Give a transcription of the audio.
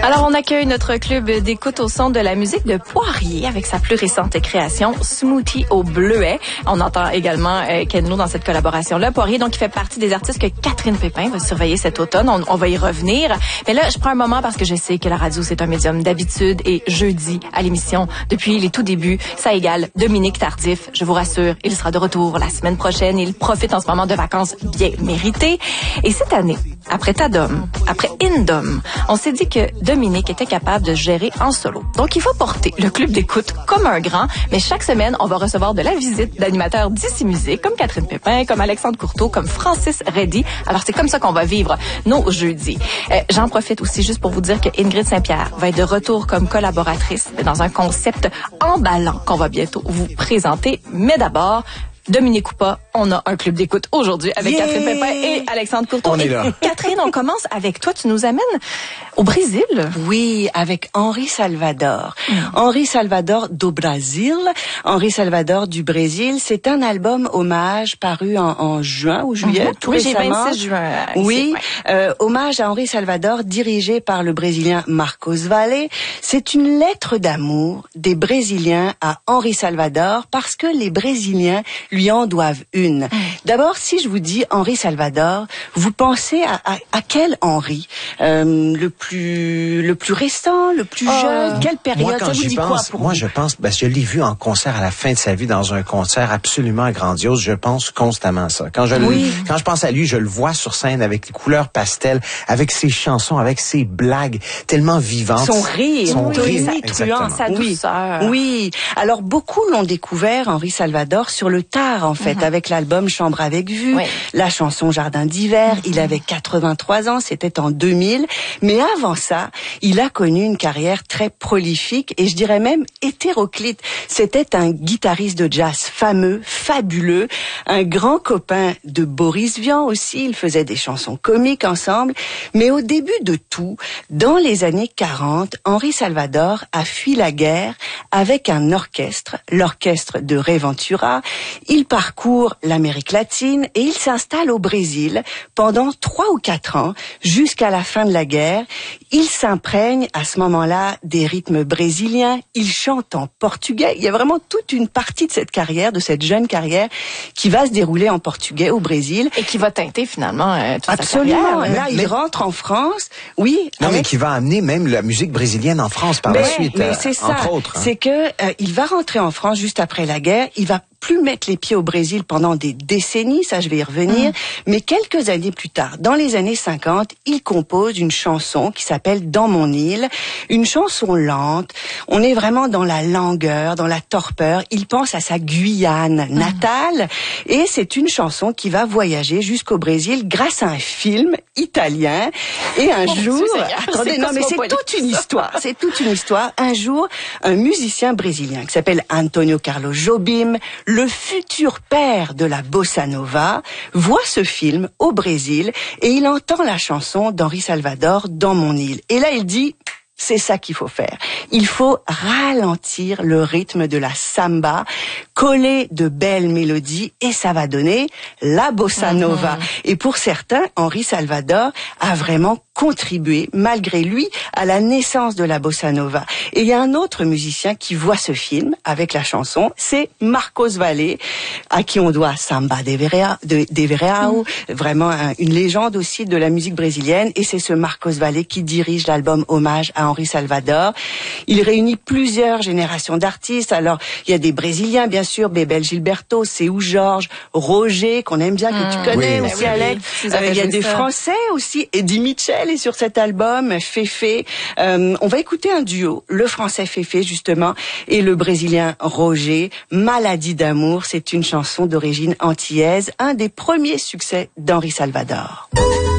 Alors, on accueille notre club d'écoute au son de la musique de Poirier avec sa plus récente création, Smoothie au bleuet. On entend également Ken Lo dans cette collaboration-là. Poirier, donc, qui fait partie des artistes que Catherine Pépin va surveiller cet automne. On va y revenir. Mais là, je prends un moment parce que je sais que la radio, c'est un médium d'habitude et jeudi, à l'émission, depuis les tout débuts, ça égale Dominique Tardif. Je vous rassure, il sera de retour la semaine prochaine. Il profite en ce moment de vacances bien méritées. Et cette année, après Tadom, après Indom, on s'est dit que Dominique était capable de gérer en solo. Donc, il faut porter le club d'écoute comme un grand, mais chaque semaine, on va recevoir de la visite d'animateurs d'ici musique, comme Catherine Pépin, comme Alexandre Courteau, comme Francis Reddy. Alors, c'est comme ça qu'on va vivre nos jeudis. J'en profite aussi juste pour vous dire que Ingrid Saint-Pierre va être de retour comme collaboratrice dans un concept emballant qu'on va bientôt vous présenter. Mais d'abord, Dominique ou pas, on a un club d'écoute aujourd'hui avec Catherine Pépin et Alexandre Courteau. On est là. Catherine, on commence avec toi. Tu nous amènes au Brésil. Oui, avec Henri Salvador. Henri Salvador do Brasil. Henri Salvador du Brésil. C'est un album hommage paru en juin ou juillet, tout récemment. J'ai 26 juin. Oui, hommage à Henri Salvador, dirigé par le Brésilien Marcos Valle. C'est une lettre d'amour des Brésiliens à Henri Salvador parce que les Brésiliens lui en doivent une. D'abord, si je vous dis Henri Salvador, vous pensez à quel Henri? Le plus récent, le plus jeune? Quelle période? Moi, quand j'y pense, je pense, je l'ai vu en concert à la fin de sa vie, dans un concert absolument grandiose. Je pense constamment à ça. Quand je pense à lui, je le vois sur scène avec les couleurs pastel, avec ses chansons, avec ses blagues tellement vivantes. Son rire, truand, sa douceur. Oui. Alors, beaucoup l'ont découvert, Henri Salvador, sur le tard, en fait, avec l'album Chambre avec vue, la chanson Jardin d'hiver. Il avait 83 ans, c'était en 2000. Mais avant ça, il a connu une carrière très prolifique et je dirais même hétéroclite. C'était un guitariste de jazz fameux, fabuleux, un grand copain de Boris Vian aussi. Ils faisaient des chansons comiques ensemble. Mais au début de tout, dans les années 40, Henri Salvador a fui la guerre avec un orchestre, l'orchestre de Ray Ventura. Il parcourt l'Amérique latine et il s'installe au Brésil pendant 3 ou 4 ans, jusqu'à la fin de la guerre. Il s'imprègne à ce moment-là des rythmes brésiliens. Il chante en portugais. Il y a vraiment toute une partie de cette carrière, de cette jeune carrière, qui va se dérouler en portugais au Brésil. Et qui va teinter finalement toute Absolument. sa carrière. Là, il rentre en France. Oui. Non, mais qui va amener même la musique brésilienne en France par la suite. Mais c'est ça. Entre autres. C'est que il va rentrer en France juste après la guerre. Il va plus mettre les pieds au Brésil pendant des décennies, ça je vais y revenir, mais quelques années plus tard, dans les années 50, il compose une chanson qui s'appelle Dans mon île, une chanson lente, on est vraiment dans la langueur, dans la torpeur, il pense à sa Guyane natale, et c'est une chanson qui va voyager jusqu'au Brésil grâce à un film italien, et un jour, attendez, non mais c'est toute une histoire, un jour, un musicien brésilien qui s'appelle Antonio Carlos Jobim, le futur père de la bossa nova, voit ce film au Brésil et il entend la chanson d'Henri Salvador, Dans mon île. Et là, il dit, c'est ça qu'il faut faire. Il faut ralentir le rythme de la samba, coller de belles mélodies et ça va donner la bossa nova. Et pour certains, Henri Salvador a vraiment contribué, malgré lui, à la naissance de la bossa nova. Et il y a un autre musicien qui voit ce film avec la chanson, c'est Marcos Valle, à qui on doit Samba de Verão, vraiment une légende aussi de la musique brésilienne. Et c'est ce Marcos Valle qui dirige l'album Hommage à Henri Salvador. Il réunit plusieurs générations d'artistes. Alors, il y a des Brésiliens, bien sûr, Bebel Gilberto, Seu Jorge, Roger, qu'on aime bien, que tu connais aussi, Alex. Il y a des Français aussi, Eddie Mitchell est sur cet album, Féfé. On va écouter un duo, le français Féfé, justement, et le brésilien Roger. Maladie d'amour, c'est une chanson d'origine antillaise, un des premiers succès d'Henri Salvador.